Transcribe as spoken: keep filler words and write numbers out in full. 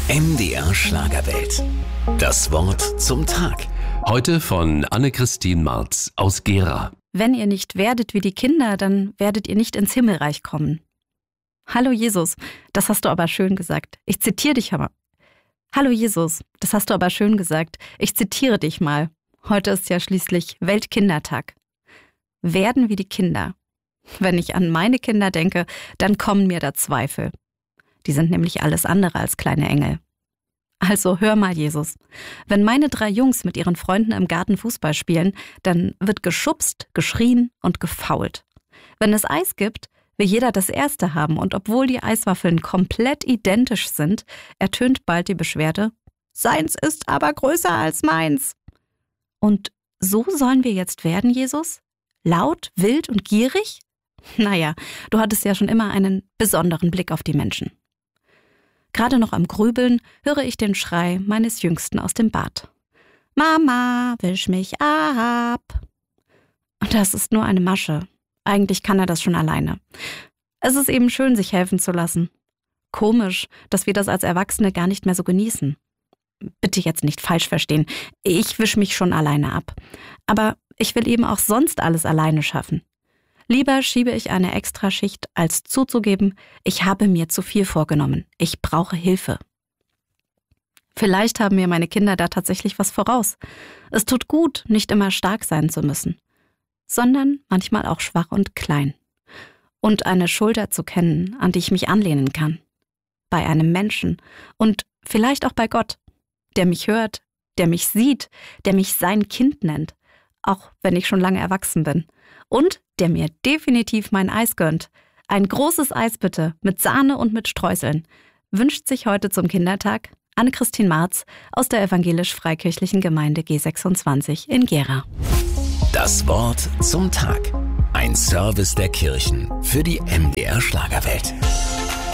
M D R Schlagerwelt. Das Wort zum Tag. Heute von Anne-Christine Marz aus Gera. Wenn ihr nicht werdet wie die Kinder, dann werdet ihr nicht ins Himmelreich kommen. Hallo Jesus, das hast du aber schön gesagt. Ich zitiere dich aber. Hallo Jesus, das hast du aber schön gesagt. Ich zitiere dich mal. Heute ist ja schließlich Weltkindertag. Werden wie die Kinder. Wenn ich an meine Kinder denke, dann kommen mir da Zweifel. Die sind nämlich alles andere als kleine Engel. Also hör mal, Jesus. Wenn meine drei Jungs mit ihren Freunden im Garten Fußball spielen, dann wird geschubst, geschrien und gefault. Wenn es Eis gibt, will jeder das Erste haben und obwohl die Eiswaffeln komplett identisch sind, ertönt bald die Beschwerde: Seins ist aber größer als meins. Und so sollen wir jetzt werden, Jesus? Laut, wild und gierig? Naja, du hattest ja schon immer einen besonderen Blick auf die Menschen. Gerade noch am Grübeln höre ich den Schrei meines Jüngsten aus dem Bad. Mama, wisch mich ab. Und das ist nur eine Masche. Eigentlich kann er das schon alleine. Es ist eben schön, sich helfen zu lassen. Komisch, dass wir das als Erwachsene gar nicht mehr so genießen. Bitte jetzt nicht falsch verstehen. Ich wisch mich schon alleine ab. Aber ich will eben auch sonst alles alleine schaffen. Lieber schiebe ich eine Extraschicht, als zuzugeben, ich habe mir zu viel vorgenommen. Ich brauche Hilfe. Vielleicht haben mir meine Kinder da tatsächlich was voraus. Es tut gut, nicht immer stark sein zu müssen, sondern manchmal auch schwach und klein. Und eine Schulter zu kennen, an die ich mich anlehnen kann. Bei einem Menschen und vielleicht auch bei Gott, der mich hört, der mich sieht, der mich sein Kind nennt, auch wenn ich schon lange erwachsen bin. Und der mir definitiv mein Eis gönnt. Ein großes Eis bitte, mit Sahne und mit Streuseln. Wünscht sich heute zum Kindertag Anne-Christine Marz aus der evangelisch-freikirchlichen Gemeinde G sechsundzwanzig in Gera. Das Wort zum Tag. Ein Service der Kirchen für die M D R Schlagerwelt.